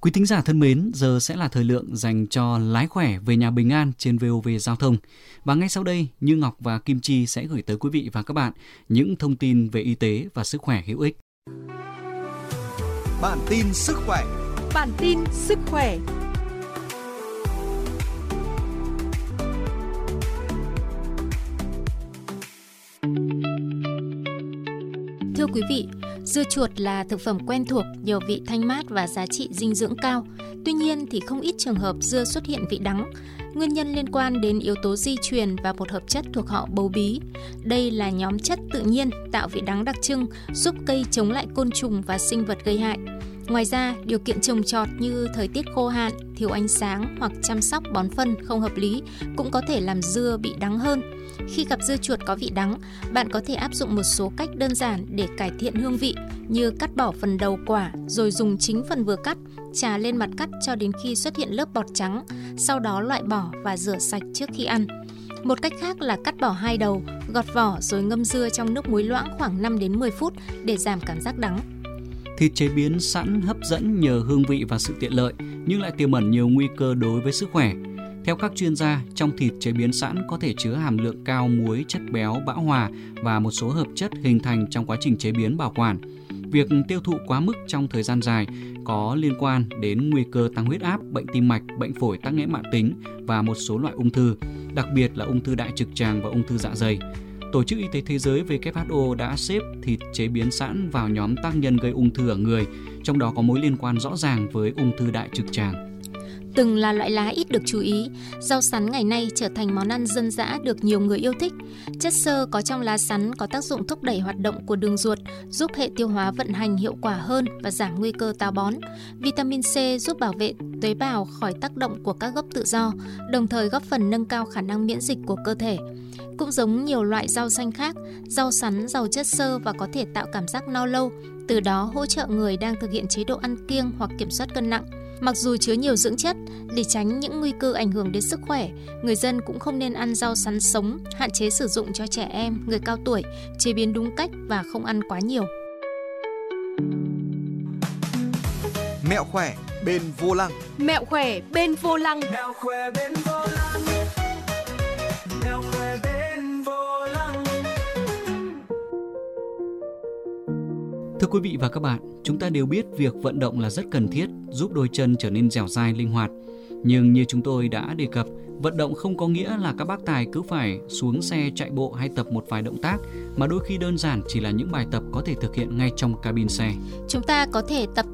Quý thính giả thân mến, giờ sẽ là thời lượng dành cho lái khỏe về nhà bình an trên VOV Giao thông. Và ngay sau đây, Như Ngọc và Kim Chi sẽ gửi tới quý vị và các bạn những thông tin về y tế và sức khỏe hữu ích. Bản tin sức khỏe. Bản tin sức khỏe. Thưa quý vị, dưa chuột là thực phẩm quen thuộc, nhiều vị thanh mát và giá trị dinh dưỡng cao. Tuy nhiên thì không ít trường hợp dưa xuất hiện vị đắng. Nguyên nhân liên quan đến yếu tố di truyền và một hợp chất thuộc họ bầu bí. Đây là nhóm chất tự nhiên tạo vị đắng đặc trưng, giúp cây chống lại côn trùng và sinh vật gây hại. Ngoài ra, điều kiện trồng trọt như thời tiết khô hạn, thiếu ánh sáng hoặc chăm sóc bón phân không hợp lý cũng có thể làm dưa bị đắng hơn. Khi gặp dưa chuột có vị đắng, bạn có thể áp dụng một số cách đơn giản để cải thiện hương vị như cắt bỏ phần đầu quả rồi dùng chính phần vừa cắt, chà lên mặt cắt cho đến khi xuất hiện lớp bọt trắng, sau đó loại bỏ và rửa sạch trước khi ăn. Một cách khác là cắt bỏ hai đầu, gọt vỏ rồi ngâm dưa trong nước muối loãng khoảng 5 đến 10 phút để giảm cảm giác đắng. Thịt chế biến sẵn hấp dẫn nhờ hương vị và sự tiện lợi, nhưng lại tiềm ẩn nhiều nguy cơ đối với sức khỏe. Theo các chuyên gia, trong thịt chế biến sẵn có thể chứa hàm lượng cao muối, chất béo, bão hòa và một số hợp chất hình thành trong quá trình chế biến bảo quản. Việc tiêu thụ quá mức trong thời gian dài có liên quan đến nguy cơ tăng huyết áp, bệnh tim mạch, bệnh phổi tắc nghẽn mãn tính và một số loại ung thư, đặc biệt là ung thư đại trực tràng và ung thư dạ dày. Tổ chức Y tế Thế giới WHO đã xếp thịt chế biến sẵn vào nhóm tác nhân gây ung thư ở người, trong đó có mối liên quan rõ ràng với ung thư đại trực tràng. Từng là loại lá ít được chú ý, rau sắn ngày nay trở thành món ăn dân dã được nhiều người yêu thích. Chất xơ có trong lá sắn có tác dụng thúc đẩy hoạt động của đường ruột, giúp hệ tiêu hóa vận hành hiệu quả hơn và giảm nguy cơ táo bón. Vitamin C giúp bảo vệ tế bào khỏi tác động của các gốc tự do, đồng thời góp phần nâng cao khả năng miễn dịch của cơ thể. Cũng giống nhiều loại rau xanh khác, rau sắn giàu chất xơ và có thể tạo cảm giác no lâu, từ đó hỗ trợ người đang thực hiện chế độ ăn kiêng hoặc kiểm soát cân nặng. Mặc dù chứa nhiều dưỡng chất, để tránh những nguy cơ ảnh hưởng đến sức khỏe, người dân cũng không nên ăn rau sắn sống, hạn chế sử dụng cho trẻ em, người cao tuổi, chế biến đúng cách và không ăn quá nhiều. Mẹo khỏe bên vô lăng. Mẹo khỏe bên vô lăng. Mẹo khỏe bên vô lăng. Mẹo khỏe bên vô lăng. Thưa quý vị và các bạn, chúng ta đều biết việc vận động là rất cần thiết, giúp đôi chân trở nên dẻo dai, linh hoạt. Nhưng như chúng tôi đã đề cập, vận động không có nghĩa là các bác tài cứ phải xuống xe chạy bộ hay tập một vài động tác, mà đôi khi đơn giản chỉ là những bài tập có thể thực hiện ngay trong cabin xe. Chúng ta có thể tập